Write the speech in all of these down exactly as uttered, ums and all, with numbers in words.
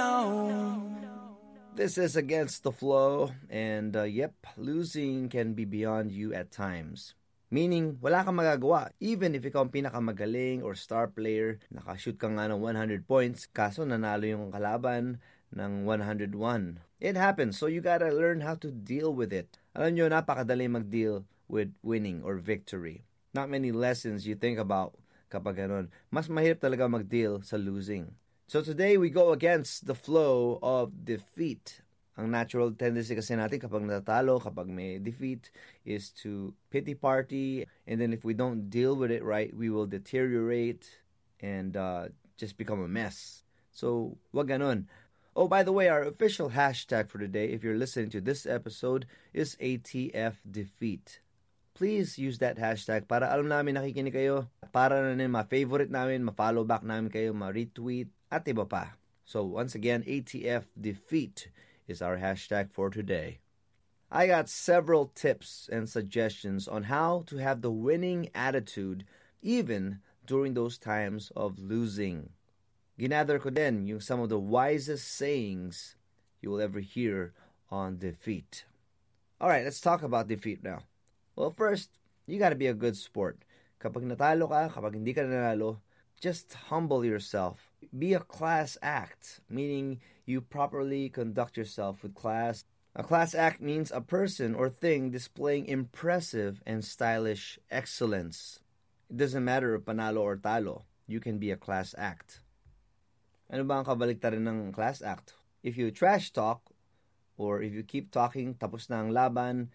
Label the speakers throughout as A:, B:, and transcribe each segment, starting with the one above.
A: This is Against the Flow, and uh, yep, losing can be beyond you at times. Meaning, wala kang magagawa. Even if ikaw ang pinakamagaling or star player, nakashoot ka nga ng one hundred points, kaso nanalo yung kalaban ng one hundred one. It happens, so you gotta learn how to deal with it. Alam nyo, napakadali mag-deal with winning or victory. Not many lessons you think about kapag ganun. Mas mahirap talaga mag-deal sa losing. So today, we go against the flow of defeat. Ang natural tendency kasi natin kapag natatalo, kapag may defeat, is to pity party. And then if we don't deal with it right, we will deteriorate and uh, just become a mess. So, wag ganun. Oh, by the way, our official hashtag for today, if you're listening to this episode, is A T F Defeat. Please use that hashtag para alam namin nakikinig kayo. Para na rin ma-favorite namin, ma-follow back namin kayo, ma-retweet, at iba pa. So, once again, A T F Defeat is our hashtag for today. I got several tips and suggestions on how to have the winning attitude even during those times of losing. Ginather ko din yung some of the wisest sayings you will ever hear on defeat. Alright, let's talk about defeat now. Well, first, you gotta be a good sport. Kapag natalo ka, kapag hindi ka nanalo, just humble yourself. Be a class act, meaning you properly conduct yourself with class. A class act means a person or thing displaying impressive and stylish excellence. It doesn't matter if panalo or talo. You can be a class act. Ano ba ang kabaliktaran ng class act? If you trash talk, or if you keep talking, tapos na ang laban,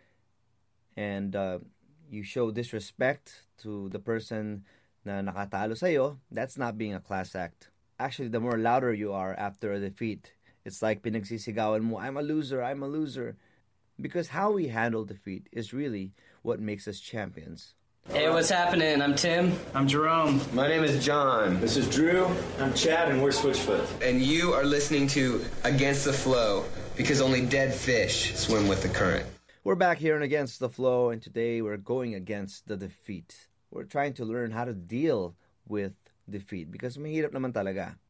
A: and uh, you show disrespect to the person na nakatalo sa'yo, that's not being a class act. Actually, the more louder you are after a defeat, it's like pinagsisigawan mo, I'm a loser, I'm a loser. Because how we handle defeat is really what makes us champions.
B: Hey, what's happening? I'm Tim.
C: I'm Jerome.
D: My name is John.
E: This is Drew. I'm Chad, and we're Switchfoot.
D: And you are listening to Against the Flow, because only dead fish swim with the current.
A: We're back here on Against the Flow, and today we're going against the defeat. We're trying to learn how to deal with defeat because mahirap naman talaga.